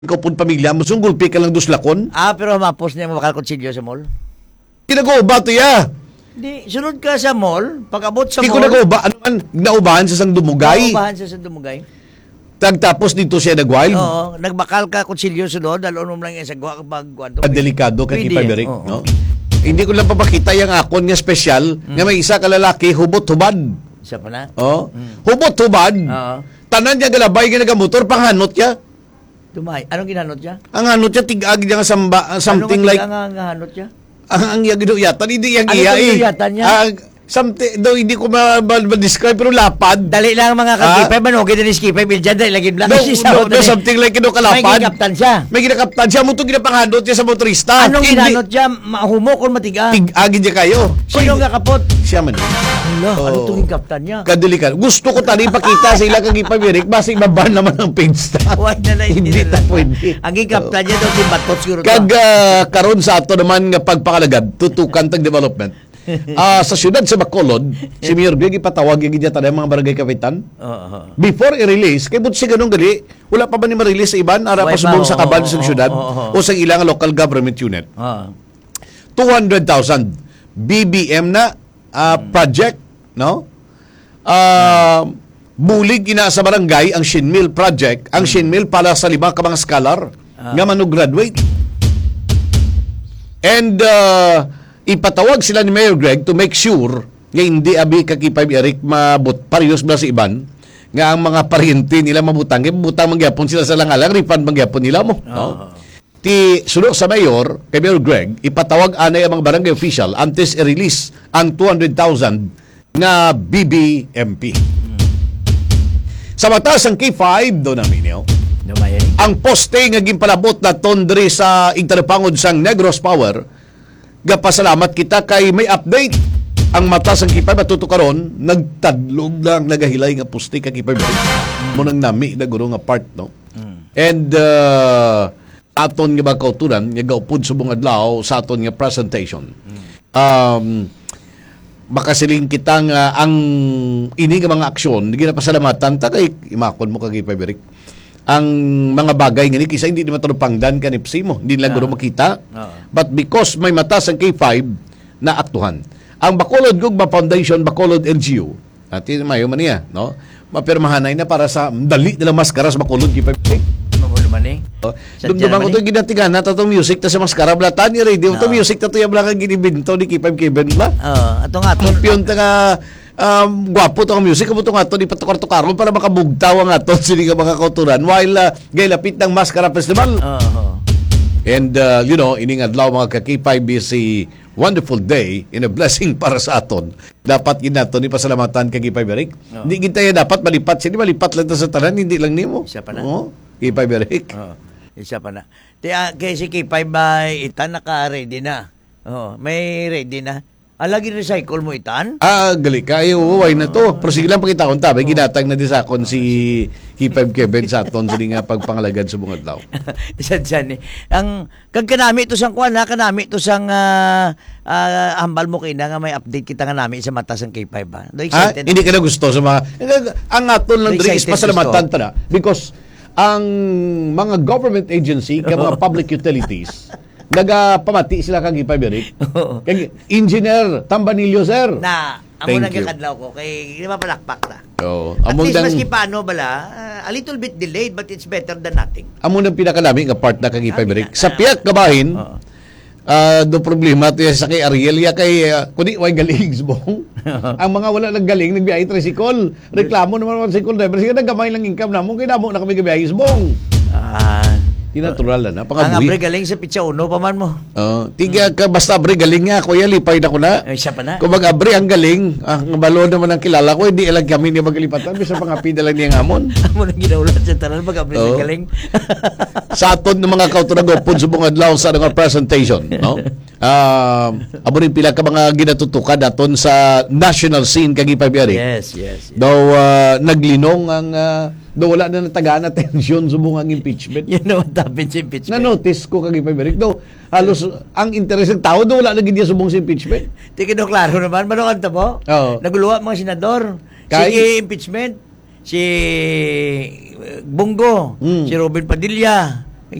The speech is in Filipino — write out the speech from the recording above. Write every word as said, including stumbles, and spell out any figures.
Ikaw pun pamilya mo, sunggulpi ka lang duslakon. Ah, pero mapos niya makal konsilyo sa mall. Kinag-uba to ya. Di, sunod ka sa mall, pag-abot sa Di ko mall. nag-uba, ano man, naubahan sa sang dumugay. Naubahan sa sang dumugay. Tagtapos dito siya nag-wild. Oo, nagbakal ka konsilyo sunod, dalon mo lang yung sagwa kapag kwanto. Delikado ka Pwede kipaberik, yan, oo. no? Hindi ko lang papakita yung akon nga special, Mm. nga may isa ka lalaki, hubot-hubad. Isa pa na. Oh, Mm. hubot-hubad. Oo. Tanan niya galabay nga nagamotor, panghanot niya. Tumay. Anong ginanot niya? Ang hanot niya, tig-ag niya nga samba, something Anong like, ang ang hanot niya? ang ang yagido yata, hindi yung Ano iya itong eh. yata niya? Ah, something, daw hindi ko ma-describe, pero lapad. Dali lang mga kakipay, manogay din iskipay, biljan, dali lagi lang. No, no, no, something like ino May kalapad. ginakaptan siya. May ginakaptan siya, mo ito ginapanghanot niya sa motorista. Anong Hindi- ginanot niya? Mahumo kung matiga. Tig-agi niya kayo. Sino nga kapot? Siya man. Hala, Oh. ano itong higaptan niya? Kadilikan. Gusto ko tani ipakita sa ilang kagipabirik, basi maban naman ang page na. Huwag na lang. Hindi na pwede. Ang higaptan niya daw, timbatot siguro. Kag uh, karon sa ato naman nga pagpakalagad, tutukan tag development. Ah, sa syudad sa Bacolod, si Mayor Greg ipatawag yung gidya tayo mga barangay kapitan. Oo. Before i-release, kay but si ganun gali, wala pa ba ni ma-release sa iban ara Wala pa subong pa, sa oo, kaban oo, sa oo, syudad oo, oo. o sa ilang local government unit. Oo. two hundred thousand B B M na ah, project, no? Ah, bulig ina sa barangay ang Shinmil project. Ang Shinmil para sa lima ka mga scholar nga manu-graduate. And uh, ipatawag sila ni Mayor Greg to make sure nga hindi abi kakipay Eric mabut parehas ba sa iban nga ang mga paryente nila mabutang kay butang mangyapon sila sa langalang refund mangyapon nila mo, no? Ti sulo sa mayor kay Mayor Greg ipatawag anay ang mga barangay official antes i-release ang two hundred thousand na B B M P. Sa batas ang K five do namin yo. Dumayan. Ang poste nga ginpalabot na tondre sa igtarapangod sang Negros Power, gapasalamat kita kay may update. Ang mata sang K five matuto karon nagtadlog lang nagahilay nga poste ka K five. Mo nang nami na guro nga part, no. And uh, aton nga bakauturan nga gaupod subong adlaw sa aton nga presentation. Um makasiling kita nga ang ini nga mga aksyon ginapasalamatan ta kay imakon mo kay Paberik ang mga bagay nga ni kisa hindi naman pangdan kanipsi mo hindi lang guro makita but because may matas ang K five na aktuhan ang Bacolod Gugma Foundation Bacolod L G U natin mayo man niya no mapirmahanay na para sa dali nila maskara sa Bacolod K five. Mabulo man eh. Dumduman ko ito ginatigan na tato music ta sa maskara blatan ni radio to music tato yung blanca ginibinto ni K five Kevin ba? Oo, atong aton. Piyon ta nga um, gwapo to ang music kamo to nga to di patukar-tukar para makabugtaw ang aton sini nga mga kauturan while uh, gay lapit ng Maskara Festival. Oo. And uh, you know ining adlaw mga ka K five is a wonderful day and a blessing para sa aton. Dapat ginato ni pasalamatan kay K five Eric. Oo. Hindi gintay dapat malipat sini malipat lang ta sa tanan hindi lang nimo. Siya pa na. Oo. K five Eric. Oo. Isa pa na. Ti uh, kay si K five may itan naka-ready na. Oo, may ready na. Alagi recycle mo itan? Ah, gali kayo. Why na to? Pero sige lang pakita ko. Tabi, ginatag na disakon si K five Kevin sa aton sa nga pagpangalagad sa bungad daw. Isa dyan eh. Ang, kag kanami ito sang kuwan ha, kanami ito sang uh, uh, hambal mo kina nga may update kita nga nami sa mata sang K five ha. Do Ha? excited. Hindi ka na gusto sa mga... Ang aton lang diri is Excited pasalamatan gusto. ta na. Because ang mga government agency, kaya mga public utilities, nagapamati sila kang K five Eric. Kag Engineer Tambanillo, sir. Na, amo Thank nang you. kadlaw ko kay di ba palakpak ta. Oo. At Among least dang, maski paano bala, uh, a little bit delayed but it's better than nothing. among dang pinakalami nga part na kang K five Kami Eric. na- Sa piyak kabahin, Oo. Ah, do problema to sa kay Ariel ya kay uh, kundi way galing subong. Ang mga wala nang galing nagbiyahe tricycle. Reklamo naman ang tricycle driver sige naggamay lang income namo kay namo na kami gabiyahe subong. Ah, Di natural na ang pangabuhi. abre galing sa pizza uno pa man mo. Oh, tiga ka basta abre galing nga kuya lipay na ko na. Ay, siya pa na. Kung mag-abre ang galing, ang balo naman ang kilala ko, hindi ilang kami niya maglipatan, bisa pangapida lang niya ngamon. Amo nang ginaulat sa tanan pag abre Oo. galing. Sa aton ng mga kauturang gopod sa mga adlaw sa mga presentation, no? Um, amo rin pila ka mga ginatutukan naton sa national scene kag ipabiyari. Yes, yes. yes. Daw ah, naglinong ang uh, daw wala na natagaan na tensyon subong ang impeachment. You know what happened sa impeachment? Na-notice ko kag ipabiyari. Daw halos ang interes ng tao daw wala na gid subong sa impeachment. Tingin klaro naman, manukan ta mo? Oo. Naguluwa mga senador. Kay? Si impeachment, si uh, Bongo, Mm. si Robin Padilla,